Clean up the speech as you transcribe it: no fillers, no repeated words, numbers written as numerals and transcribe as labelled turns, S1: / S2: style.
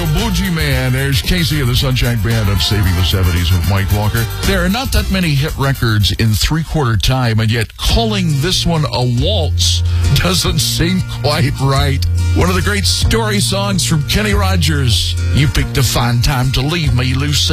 S1: Bougie Man. There's Casey of the Sunshine Band of Saving the 70s with Mike Walker. There are not that many hit records in three-quarter time, and yet calling this one a waltz doesn't seem quite right. One of the great story songs from Kenny Rogers. You picked a fine time to leave me, Lucy.